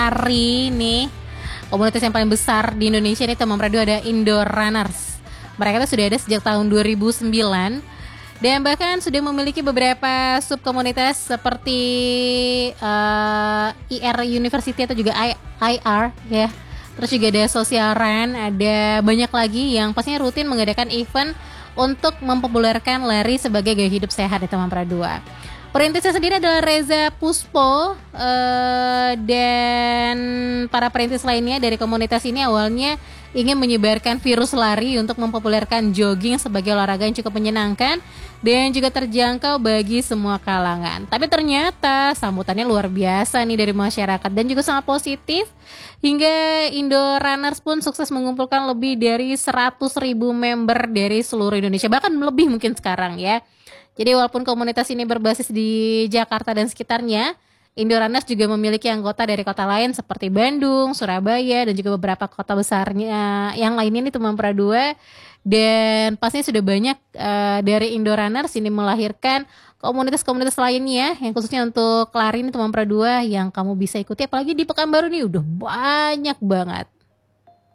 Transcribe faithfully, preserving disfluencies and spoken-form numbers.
lari nih, komunitas yang paling besar di Indonesia nih teman Pradu ada Indo Runners. Mereka tuh sudah ada sejak tahun dua ribu sembilan dan bahkan sudah memiliki beberapa subkomunitas seperti uh, I R University atau juga I, IR ya. Terus juga ada Social Run, ada banyak lagi yang pastinya rutin mengadakan event untuk mempopulerkan lari sebagai gaya hidup sehat di teman Pradu. Perintisnya sendiri adalah Reza Puspo uh, dan para perintis lainnya dari komunitas ini awalnya ingin menyebarkan virus lari untuk mempopulerkan jogging sebagai olahraga yang cukup menyenangkan dan juga terjangkau bagi semua kalangan. Tapi ternyata sambutannya luar biasa nih dari masyarakat dan juga sangat positif hingga Indo Runners pun sukses mengumpulkan lebih dari seratus ribu member dari seluruh Indonesia, bahkan lebih mungkin sekarang ya. Jadi walaupun komunitas ini berbasis di Jakarta dan sekitarnya, Indo Runners juga memiliki anggota dari kota lain seperti Bandung, Surabaya, dan juga beberapa kota besarnya yang lainnya nih teman Pradu. Dan pastinya sudah banyak uh, dari Indo Runners ini melahirkan komunitas-komunitas lainnya yang khususnya untuk lari nih teman Pradu yang kamu bisa ikuti. Apalagi di Pekanbaru nih udah banyak banget.